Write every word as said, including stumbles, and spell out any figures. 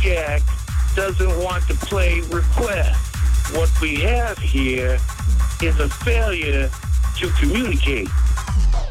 Jack doesn't want to play request. What we have here is a failure to communicate.